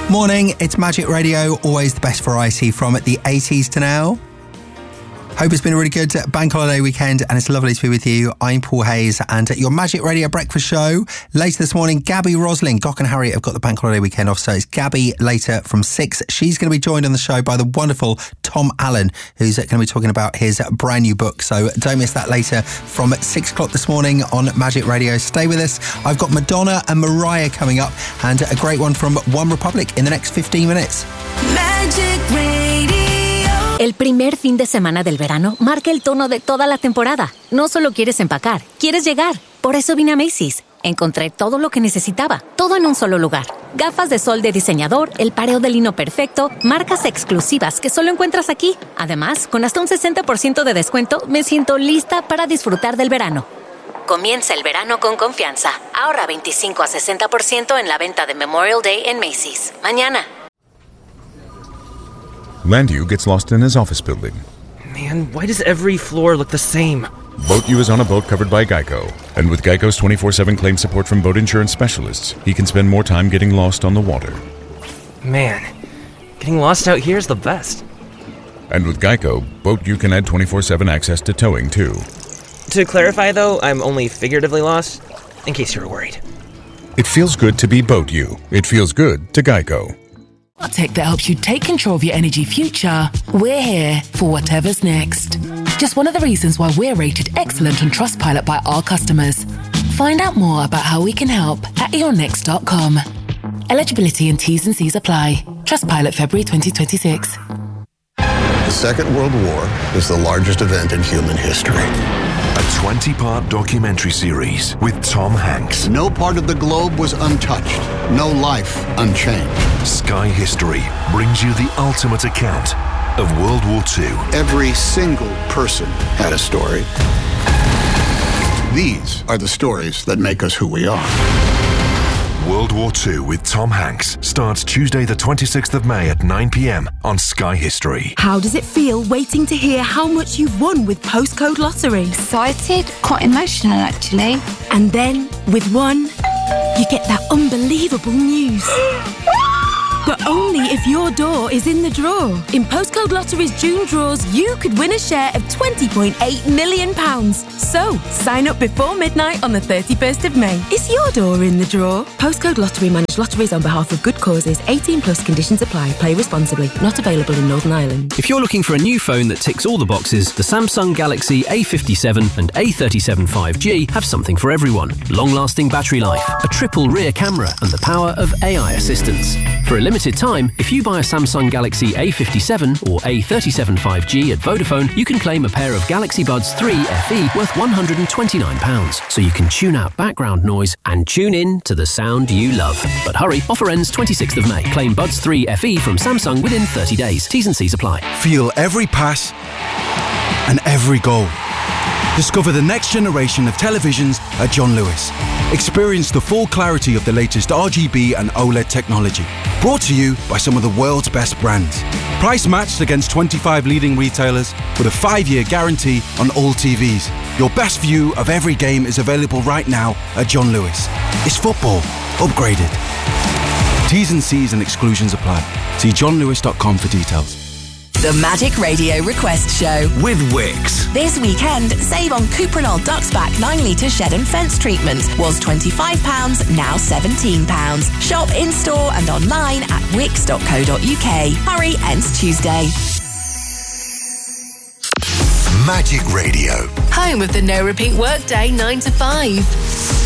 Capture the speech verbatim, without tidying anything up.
Morning, it's Magic Radio, always the best variety from the eighties to now. Hope it's been a really good bank holiday weekend and it's lovely to be with you. I'm Paul Hayes and your Magic Radio breakfast show. Later this morning, Gabby Roslin, Gok and Harry have got the bank holiday weekend off, so it's Gabby later from six. She's going to be joined on the show by the wonderful Tom Allen, who's going to be talking about his brand new book. So don't miss that later from six o'clock this morning on Magic Radio. Stay with us. I've got Madonna and Mariah coming up and a great one from One Republic in the next fifteen minutes. Magic Radio. El primer fin de semana del verano marca el tono de toda la temporada. No solo quieres empacar, quieres llegar. Por eso vine a Macy's. Encontré todo lo que necesitaba, todo en un solo lugar. Gafas de sol de diseñador, el pareo de lino perfecto, marcas exclusivas que solo encuentras aquí. Además, con hasta un sesenta por ciento de descuento, me siento lista para disfrutar del verano. Comienza el verano con confianza. Ahorra veinticinco a sesenta por ciento en la venta de Memorial Day en Macy's. Mañana. Landu gets lost in his office building. Man, why does every floor look the same? BoatU is on a boat covered by Geico. And with Geico's twenty-four seven claim support from boat insurance specialists, he can spend more time getting lost on the water. Man, getting lost out here is the best. And with Geico, BoatU can add twenty-four seven access to towing, too. To clarify, though, I'm only figuratively lost, in case you were worried. It feels good to be BoatU. It feels good to Geico. Tech that helps you take control of your energy future. We're here for whatever's next. Just one of the reasons why we're rated excellent on Trustpilot by our customers. Find out more about how we can help at e o next dot com. Eligibility and T's and C's apply. Trustpilot February twenty twenty-six. The Second World War is the largest event in human history. A twenty-part documentary series with Tom Hanks. No part of the globe was untouched. No life unchanged. Sky History brings you the ultimate account of World War Two. Every single person had a story. These are the stories that make us who we are. World War Two with Tom Hanks starts Tuesday the twenty-sixth of May at nine p.m. on Sky History. How does it feel waiting to hear how much you've won with Postcode Lottery? Excited, quite emotional actually. And then, with one, you get that unbelievable news. But only if your door is in the draw. In Postcode Lottery's June draws, you could win a share of twenty point eight million pounds. So, sign up before midnight on the thirty-first of May. Is your door in the draw? Postcode Lottery manage lotteries on behalf of good causes. eighteen plus conditions apply. Play responsibly. Not available in Northern Ireland. If you're looking for a new phone that ticks all the boxes, the Samsung Galaxy A fifty-seven and A thirty-seven five G have something for everyone. Long-lasting battery life, a triple rear camera, and the power of A I assistance. For a limited time, if you buy a Samsung Galaxy A fifty-seven or A thirty-seven five G at Vodafone, you can claim a pair of Galaxy Buds three F E worth one hundred twenty-nine pounds, so you can tune out background noise and tune in to the sound you love. But hurry, offer ends twenty-sixth of May. Claim Buds three F E from Samsung within thirty days. T's and C's apply. Feel every pass and every goal. Discover the next generation of televisions at John Lewis. Experience the full clarity of the latest R G B and OLED technology. Brought to you by some of the world's best brands. Price matched against twenty-five leading retailers with a five-year guarantee on all T Vs. Your best view of every game is available right now at John Lewis. It's football upgraded. T's and C's and exclusions apply. See john lewis dot com for details. The Magic Radio Request Show with Wix. This weekend, save on Cuprinol Duxback nine litre shed and fence treatment. Was twenty-five pounds, now seventeen pounds. Shop in-store and online at wix dot co dot uk. Hurry, ends Tuesday. Magic Radio. Home of the no repeat workday nine to five.